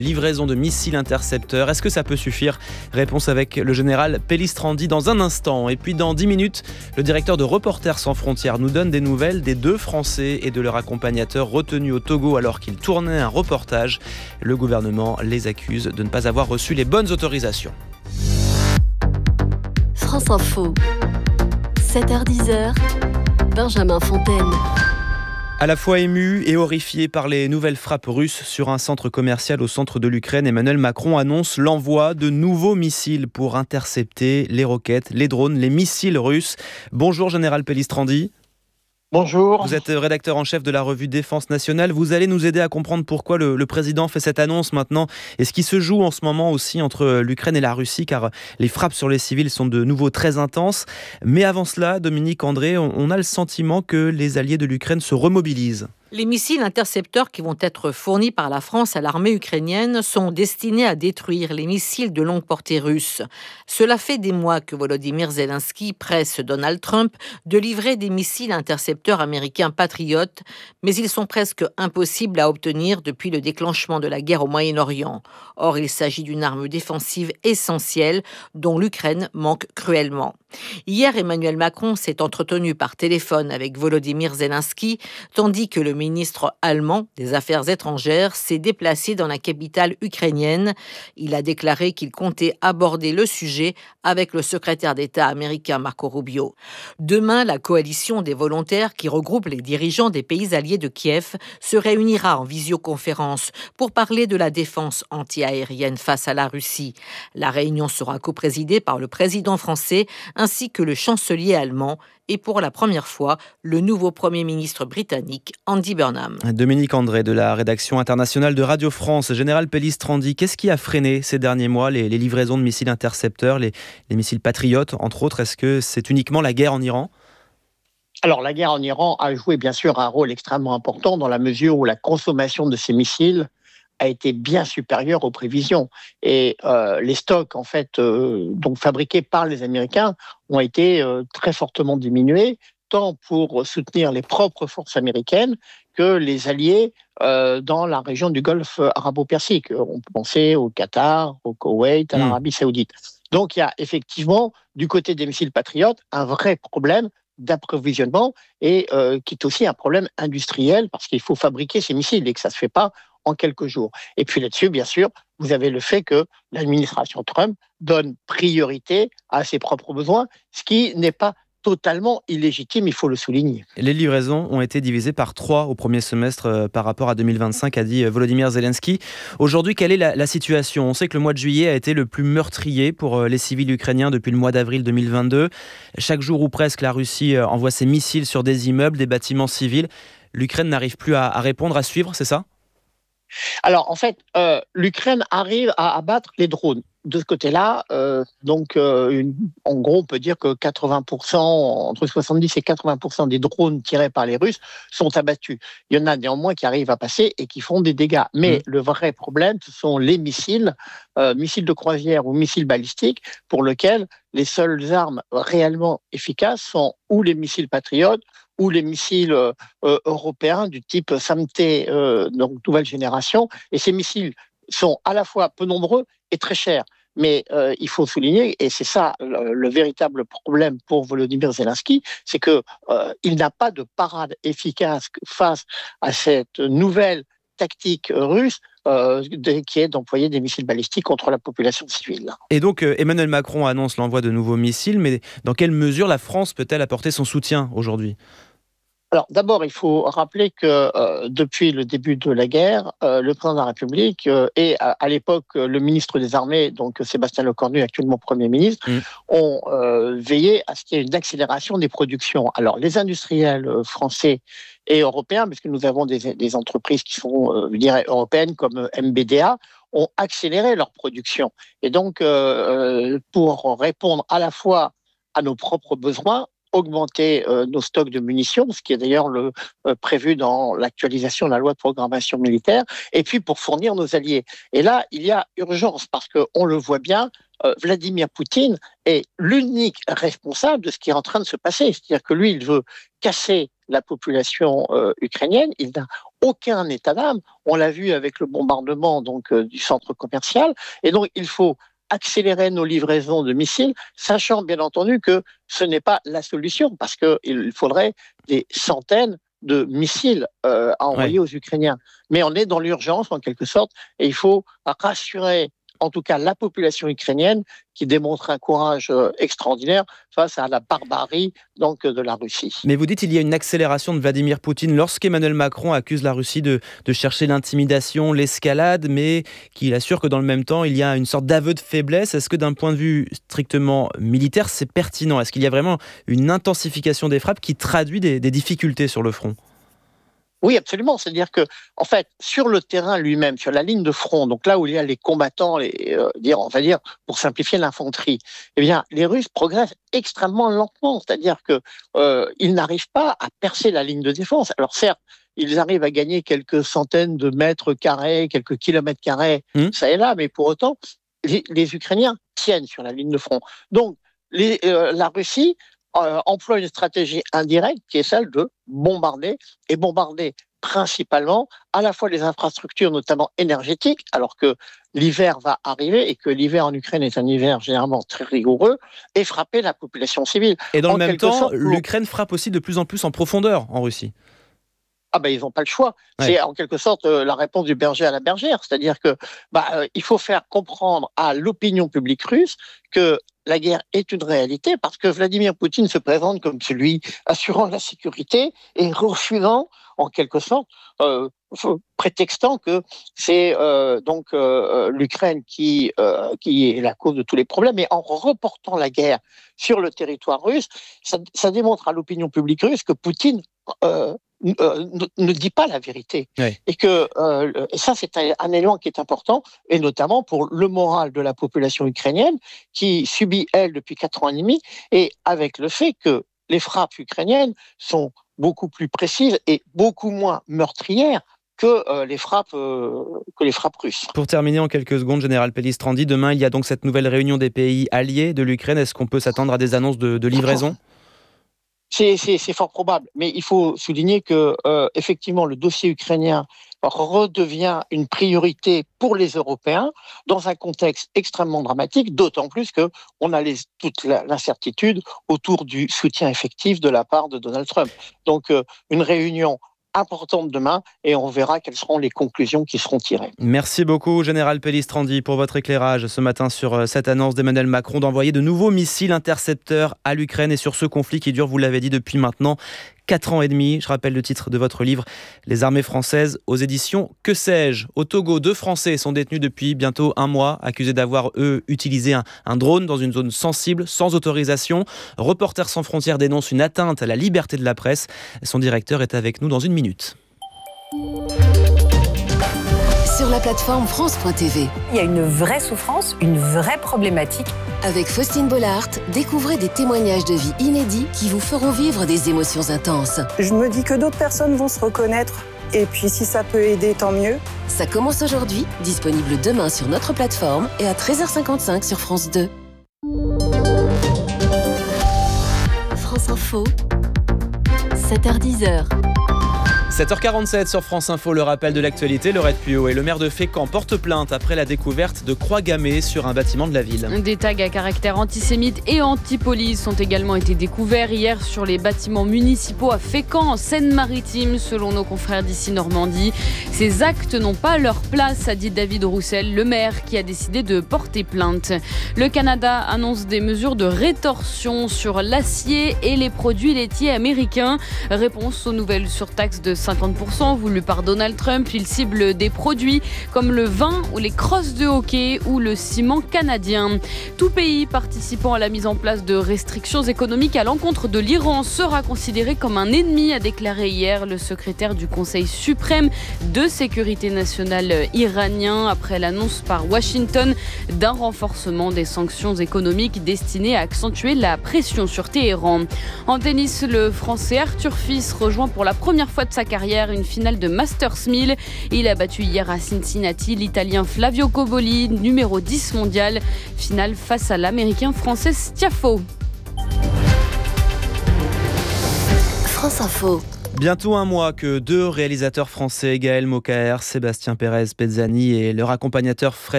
Livraison de missiles intercepteurs, est-ce que ça peut suffire? Réponse avec le général Pellistrandi dans un instant. Et puis dans 10 minutes, le directeur de Reporters sans frontières nous donne des nouvelles des 2 Français et de leur accompagnateur retenus au Togo alors qu'ils tournaient un reportage. Le gouvernement les accuse de ne pas avoir reçu les bonnes autorisations. France Info, 7h-10h, Benjamin Fontaine. À la fois ému et horrifié par les nouvelles frappes russes sur un centre commercial au centre de l'Ukraine, Emmanuel Macron annonce l'envoi de nouveaux missiles pour intercepter les roquettes, les drones, les missiles russes. Bonjour Général Pellistrandi. Bonjour. Vous êtes rédacteur en chef de la revue Défense nationale. Vous allez nous aider à comprendre pourquoi le président fait cette annonce maintenant et ce qui se joue en ce moment aussi entre l'Ukraine et la Russie, car les frappes sur les civils sont de nouveau très intenses. Mais avant cela, Dominique André, on a le sentiment que les alliés de l'Ukraine se remobilisent. Les missiles intercepteurs qui vont être fournis par la France à l'armée ukrainienne sont destinés à détruire les missiles de longue portée russes. Cela fait des mois que Volodymyr Zelensky presse Donald Trump de livrer des missiles intercepteurs américains patriotes, mais ils sont presque impossibles à obtenir depuis le déclenchement de la guerre au Moyen-Orient. Or, il s'agit d'une arme défensive essentielle dont l'Ukraine manque cruellement. Hier, Emmanuel Macron s'est entretenu par téléphone avec Volodymyr Zelensky, tandis que le ministre allemand des Affaires étrangères s'est déplacé dans la capitale ukrainienne. Il a déclaré qu'il comptait aborder le sujet avec le secrétaire d'État américain Marco Rubio. Demain, la coalition des volontaires qui regroupe les dirigeants des pays alliés de Kiev se réunira en visioconférence pour parler de la défense anti-aérienne face à la Russie. La réunion sera coprésidée par le président français ainsi que le chancelier allemand et pour la première fois, le nouveau Premier ministre britannique, Andy Burnham. Dominique André de la rédaction internationale de Radio France. Général Pellistrandi, qu'est-ce qui a freiné ces derniers mois les livraisons de missiles intercepteurs, les missiles patriotes, entre autres? Est-ce que c'est uniquement la guerre en Iran ? Alors, la guerre en Iran a joué bien sûr un rôle extrêmement important dans la mesure où la consommation de ces missiles a été bien supérieure aux prévisions. Et les stocks, en fait, donc fabriqués par les Américains, ont été très fortement diminués, tant pour soutenir les propres forces américaines que les alliés dans la région du Golfe arabo-persique. On peut penser au Qatar, au Koweït, à l'Arabie saoudite. Donc, il y a effectivement, du côté des missiles patriotes, un vrai problème d'approvisionnement et qui est aussi un problème industriel parce qu'il faut fabriquer ces missiles et que ça ne se fait pas en quelques jours. Et puis là-dessus, bien sûr, vous avez le fait que l'administration Trump donne priorité à ses propres besoins, ce qui n'est pas totalement illégitime, il faut le souligner. Les livraisons ont été divisées par 3 au premier semestre par rapport à 2025, a dit Volodymyr Zelensky. Aujourd'hui, quelle est la situation ? On sait que le mois de juillet a été le plus meurtrier pour les civils ukrainiens depuis le mois d'avril 2022. Chaque jour ou presque, la Russie envoie ses missiles sur des immeubles, des bâtiments civils. L'Ukraine n'arrive plus à répondre, à suivre, c'est ça ? Alors, en fait, l'Ukraine arrive à abattre les drones. De ce côté-là, en gros, on peut dire que 80%, entre 70 et 80% des drones tirés par les Russes sont abattus. Il y en a néanmoins qui arrivent à passer et qui font des dégâts. Mais le vrai problème, ce sont les missiles, missiles de croisière ou missiles balistiques, pour lesquels les seules armes réellement efficaces sont ou les missiles patriotes, ou les missiles européens du type SAMT, donc nouvelle génération. Et ces missiles sont à la fois peu nombreux et très chers. Mais il faut souligner, et c'est ça le véritable problème pour Volodymyr Zelensky, c'est qu'il n'a pas de parade efficace face à cette nouvelle tactique russe qui est d'employer des missiles balistiques contre la population civile. Et donc Emmanuel Macron annonce l'envoi de nouveaux missiles, mais dans quelle mesure la France peut-elle apporter son soutien aujourd'hui ? Alors d'abord, il faut rappeler que depuis le début de la guerre, le président de la République et à l'époque le ministre des Armées, donc Sébastien Lecornu, actuellement Premier ministre, ont veillé à ce qu'il y ait une accélération des productions. Alors les industriels français et européens, parce que nous avons des entreprises qui sont, je dirais, européennes comme MBDA, ont accéléré leur production. Et donc, pour répondre à la fois à nos propres besoins, augmenter nos stocks de munitions, ce qui est d'ailleurs prévu dans l'actualisation de la loi de programmation militaire, et puis pour fournir nos alliés. Et là, il y a urgence, parce qu'on le voit bien, Vladimir Poutine est l'unique responsable de ce qui est en train de se passer. C'est-à-dire que lui, il veut casser la population ukrainienne, il n'a aucun état d'âme. On l'a vu avec le bombardement du centre commercial. Et donc, il faut accélérer nos livraisons de missiles, sachant bien entendu que ce n'est pas la solution, parce qu'il faudrait des centaines de missiles à envoyer aux Ukrainiens. Mais on est dans l'urgence, en quelque sorte, et il faut rassurer en tout cas la population ukrainienne qui démontre un courage extraordinaire face à la barbarie de la Russie. Mais vous dites qu'il y a une accélération de Vladimir Poutine lorsqu'Emmanuel Macron accuse la Russie de chercher l'intimidation, l'escalade, mais qu'il assure que dans le même temps, il y a une sorte d'aveu de faiblesse. Est-ce que d'un point de vue strictement militaire, c'est pertinent ? Est-ce qu'il y a vraiment une intensification des frappes qui traduit des difficultés sur le front ? Oui, absolument. C'est-à-dire que, en fait, sur le terrain lui-même, sur la ligne de front, donc là où il y a les combattants, on va dire, pour simplifier l'infanterie, eh bien, les Russes progressent extrêmement lentement. C'est-à-dire que ils n'arrivent pas à percer la ligne de défense. Alors certes, ils arrivent à gagner quelques centaines de mètres carrés, quelques kilomètres carrés, ça et là, mais pour autant, les Ukrainiens tiennent sur la ligne de front. Donc, la Russie emploie une stratégie indirecte qui est celle de bombarder principalement à la fois les infrastructures, notamment énergétiques, alors que l'hiver va arriver et que l'hiver en Ukraine est un hiver généralement très rigoureux, et frapper la population civile. Et dans le même temps, l'Ukraine frappe aussi de plus en plus en profondeur en Russie. Ils n'ont pas le choix. Ouais. C'est en quelque sorte la réponse du berger à la bergère. C'est-à-dire que il faut faire comprendre à l'opinion publique russe que la guerre est une réalité, parce que Vladimir Poutine se présente comme celui assurant la sécurité et refusant, en quelque sorte, prétextant que c'est l'Ukraine qui est la cause de tous les problèmes. Et en reportant la guerre sur le territoire russe, ça démontre à l'opinion publique russe que Poutine ne dit pas la vérité. Oui. Et que ça, c'est un élément qui est important, et notamment pour le moral de la population ukrainienne qui subit, elle, depuis 4 ans et demi, et avec le fait que les frappes ukrainiennes sont beaucoup plus précises et beaucoup moins meurtrières que les frappes russes. Pour terminer en quelques secondes, Général Pellistrandi, demain, il y a donc cette nouvelle réunion des pays alliés de l'Ukraine. Est-ce qu'on peut s'attendre à des annonces de livraison ? C'est fort probable, mais il faut souligner que effectivement le dossier ukrainien redevient une priorité pour les Européens dans un contexte extrêmement dramatique, d'autant plus que on a toute l'incertitude autour du soutien effectif de la part de Donald Trump. Donc une réunion importante demain, et on verra quelles seront les conclusions qui seront tirées. Merci beaucoup, Général Pellistrandi, pour votre éclairage ce matin sur cette annonce d'Emmanuel Macron d'envoyer de nouveaux missiles intercepteurs à l'Ukraine et sur ce conflit qui dure, vous l'avez dit, depuis maintenant 4 ans et demi. Je rappelle le titre de votre livre, Les armées françaises, aux éditions Que sais-je. Au Togo, 2 Français sont détenus depuis bientôt 1 mois, accusés d'avoir, utilisé un drone dans une zone sensible, sans autorisation. Reporters sans frontières dénonce une atteinte à la liberté de la presse. Son directeur est avec nous dans 1 minute. Sur la plateforme France.tv. Il y a une vraie souffrance, une vraie problématique. Avec Faustine Bollard, découvrez des témoignages de vie inédits qui vous feront vivre des émotions intenses. Je me dis que d'autres personnes vont se reconnaître. Et puis si ça peut aider, tant mieux. Ça commence aujourd'hui, disponible demain sur notre plateforme et à 13h55 sur France 2. France Info, 7h10. 7h47 sur France Info, le rappel de l'actualité. Laurette Puyo et le maire de Fécamp porte plainte après la découverte de croix gammées sur un bâtiment de la ville. Des tags à caractère antisémite et anti-police ont également été découverts hier sur les bâtiments municipaux à Fécamp, en Seine-Maritime, selon nos confrères d'ici Normandie. Ces actes n'ont pas leur place, a dit David Roussel, le maire, qui a décidé de porter plainte. Le Canada annonce des mesures de rétorsion sur l'acier et les produits laitiers américains. Réponse aux nouvelles surtaxes de 50% voulu par Donald Trump. Il cible des produits comme le vin ou les crosses de hockey ou le ciment canadien. Tout pays participant à la mise en place de restrictions économiques à l'encontre de l'Iran sera considéré comme un ennemi, a déclaré hier le secrétaire du Conseil suprême de sécurité nationale iranien, après l'annonce par Washington d'un renforcement des sanctions économiques destinées à accentuer la pression sur Téhéran. En tennis, le Français Arthur Fils rejoint pour la première fois de sa carrière une finale de Masters 1000. Il a battu hier à Cincinnati l'Italien Flavio Cobolli, numéro 10 mondial. Finale face à l'Américain Frances Tiafoe. France Info. Bientôt un mois que deux réalisateurs français, Gaël Mokaer, Sébastien Pérez Pezzani et leur accompagnateur Fred